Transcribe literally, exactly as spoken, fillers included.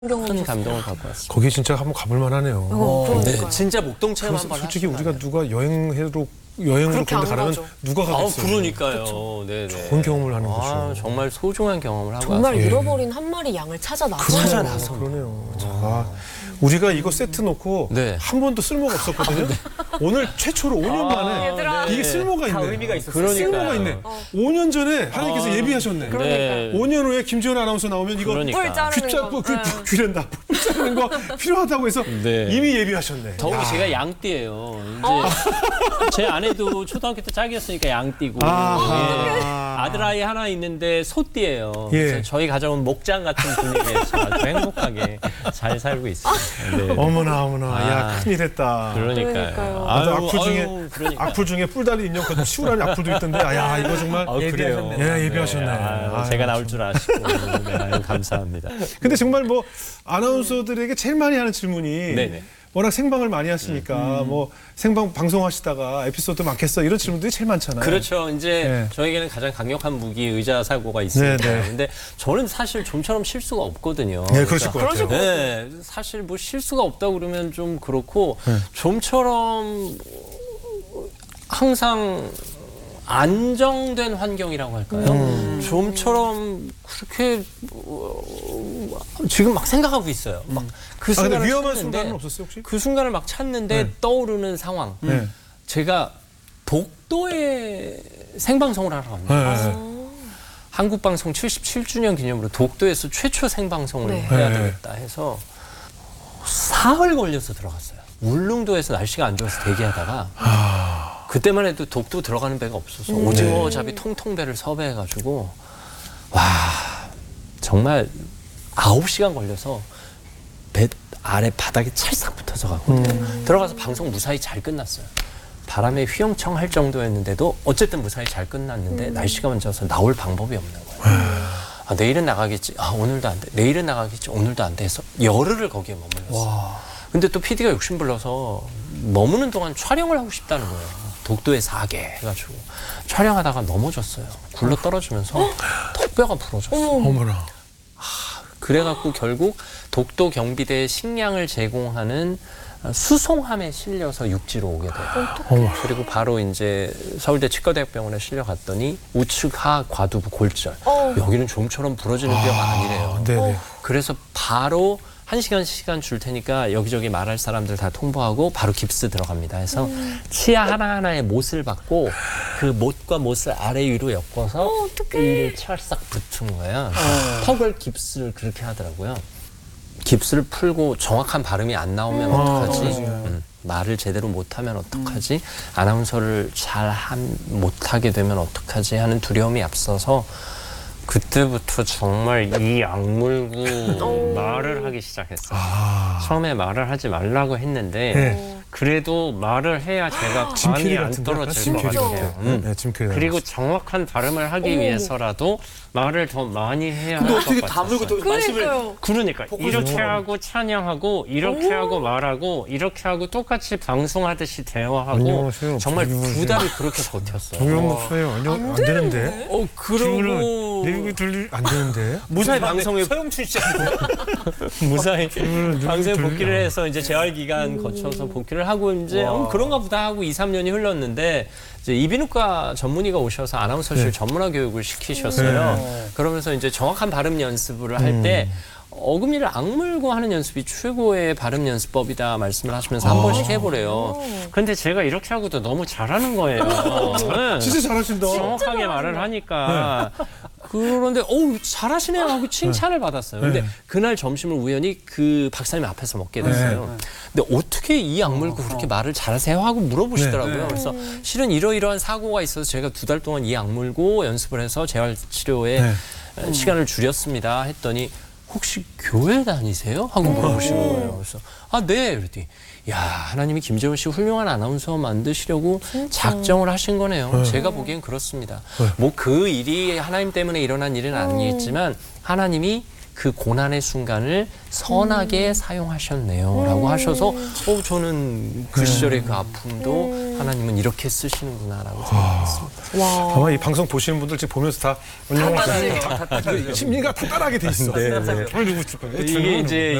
큰 감동을 받고 왔습니다. 거기 진짜 한번 가볼 만하네요. 어, 네, 진짜 목동 체험 한번 솔직히 하시면 우리가 누가 여행으로 여행으로 그런데 가라면 누가 아, 가겠어요. 그러니까요. 네, 네. 좋은 경험을 하는 아, 거죠. 정말 소중한 경험을 하고 정말 왔어요. 잃어버린 한 마리 양을 찾아 나서 찾아 나서. 그러네요. 아, 우리가 이거 세트 놓고 네. 한 번도 쓸모가 없었거든요. 오늘 최초로 오 년 만에 얘들아. 이게 쓸모가 있네. 의미가 있었어요. 그러니까요. 쓸모가 있네. 오 년 전에 하나님께서 아, 예비하셨네. 네. 오 년 후에 김지현 아나운서 나오면 이거 그러니까. 뿔 자르는 귀 거. 잡고 그 네. 귀랜다. 뿔 자르는 거 필요하다고 해서 네. 이미 예비하셨네. 더욱이 제가 양띠예요. 이제 어. 제 아내도 초등학교 때 짝이었으니까 양띠고 아하. 예. 아들아이 하나 있는데 소띠예요. 예. 그래서 저희 가정은 목장 같은 분위기에서 아주 행복하게 잘 살고 있습니다. 네. 어머나 어머나. 아. 야 큰일했다. 그러니까요. 그러니까요. 나도 아유, 악플 중에 아유, 그러니까. 악플 중에 뿔다리 인형 그 시우라는 악플도 있던데. 아, 야 이거 정말. 아, 그래요. 예, 예비하셨네. 네, 아유, 아유, 제가 나올 참. 줄 아시고 네, 아유, 감사합니다. 근데 정말 뭐 아나운서들에게 제일 많이 하는 질문이 네네. 워낙 생방을 많이 하시니까 뭐 생방 방송하시다가 에피소드 많겠어 이런 질문들이 제일 많잖아요. 그렇죠. 이제 네. 저에게는 가장 강력한 무기 의자 사고가 있습니다. 네, 네. 근데 저는 사실 좀처럼 실수가 없거든요. 네, 그러실 것 같아요. 네, 사실 뭐 실수가 없다 그러면 좀 그렇고 네. 좀처럼 항상 안정된 환경이라고 할까요? 음. 좀처럼 그렇게 어, 지금 막 생각하고 있어요. 막 그 아, 근데 순간을 위험한 찾는데 순간은 없었어요 혹시? 그 순간을 막 찾는데 네. 떠오르는 상황. 네. 제가 독도에 생방송을 하러 갑니다. 네. 한국방송 칠십칠 주년 기념으로 독도에서 최초 생방송을 네. 해야 네. 되겠다 해서 사흘 걸려서 들어갔어요. 울릉도에서 날씨가 안 좋아서 대기하다가 아. 그때만 해도 독도 들어가는 배가 없어서 음. 오징어 네. 잡이 통통배를 섭외해가지고 와 정말 아홉 시간 걸려서 배 아래 바닥에 찰싹 붙어서 가거든요. 음. 들어가서 방송 무사히 잘 끝났어요. 바람에 휘영청할 정도였는데도 어쨌든 무사히 잘 끝났는데 음. 날씨가 먼저서 나올 방법이 없는 거예요. 아, 내일은 나가겠지. 아, 오늘도 안 돼. 내일은 나가겠지. 오늘도 안 돼. 해서 열흘을 거기에 머물렀어요. 근데 또 피디가 욕심불러서 머무는 동안 촬영을 하고 싶다는 거예요. 독도에 사게 해가지고 촬영하다가 넘어졌어요. 굴러 떨어지면서 턱뼈가 부러졌어요. 어머나. 그래갖고 결국 독도 경비대에 식량을 제공하는 수송함에 실려서 육지로 오게 돼요. 어머. 그리고 바로 이제 서울대 치과대학병원에 실려갔더니 우측 하 과두부 골절. 어. 여기는 좀처럼 부러지는 뼈가 아니래요. 네네. 그래서 바로 한 시간 시간 줄 테니까 여기저기 말할 사람들 다 통보하고 바로 깁스 들어갑니다. 해서 치아 하나하나에 못을 받고 그 못과 못을 아래 위로 엮어서 어, 어떡해. 이를 찰싹 붙은 거예요. 턱을 깁스를 그렇게 하더라고요. 깁스를 풀고 정확한 발음이 안 나오면 어떡하지? 음, 말을 제대로 못하면 어떡하지? 아나운서를 잘 한, 못하게 되면 어떡하지? 하는 두려움이 앞서서 그때부터 정말 이 악물고 말을 하기 시작했어요. 아. 처음에 말을 하지 말라고 했는데 네. 그래도 말을 해야 제가 짐 감이 캐리 안 같은데? 떨어질 짐 것 캐리 같아요. 같아요. 음. 네, 짐 캐리. 그리고 정확한 발음을 하기 어머. 위해서라도 말을 더 많이 해야 할 근데 것 어떻게 같았어요. 다물고 또 말씀을 그러니까요. 그러니까 이렇게 하고 찬양하고 이렇게 하고 말하고 이렇게 하고 똑같이 방송하듯이 대화하고 안녕하세요. 정말 두 안녕하세요. 달을 그렇게 버텼어요. 정영 목사님 안녕 안 되는데. 어 그러고 내 얘기 들리 안 되는데. 무사히 방송에 서영춘 씨 무사히 누구 방송에 들리- 복귀를 해서 이제 재활 기간 거쳐서 복귀를 하고 이제 어, 그런가 보다 하고 이, 삼 년이 흘렀는데 이제 이비인후과 전문의가 오셔서 아나운서실 네. 전문화 교육을 시키셨어요. 그러면서 이제 정확한 발음 연습을 할 때 어금니를 악물고 하는 연습이 최고의 발음 연습법이다 말씀을 하시면서 한 번씩 해보래요. 그런데 제가 이렇게 하고도 너무 잘하는 거예요. 네. 진짜 잘하신다. 정확하게 말을 하니까 그런데 어우 잘하시네요 하고 칭찬을 받았어요. 근데 네. 그날 점심을 우연히 그 박사님 앞에서 먹게 됐어요. 근데 어떻게 이 악물고 그렇게 말을 잘하세요 하고 물어보시더라고요. 네. 그래서 실은 이러이러한 사고가 있어서 제가 두 달 동안 이 악물고 연습을 해서 재활 치료에 네. 시간을 줄였습니다 했더니 혹시 교회 다니세요? 하고 물어보시는 거예요. 그래서 아, 네. 그랬더니 야, 하나님이 김재원 씨 훌륭한 아나운서 만드시려고 작정을 하신 거네요. 네. 제가 보기엔 그렇습니다. 네. 뭐 그 일이 하나님 때문에 일어난 일은 아니겠지만 하나님이 그 고난의 순간을 선하게 사용하셨네요. 라고 하셔서 어, 저는 그 시절의 그 아픔도 하나님은 이렇게 쓰시는구나라고 생각했습니다. 와. 아마 이 방송 보시는 분들 지금 보면서 다 심리가 다 따라하게 돼 있어. 네, 네. 네. 심리가 다 따라하게 돼 있어. 네, 네. 정말 누구 싶어요? 이게 이제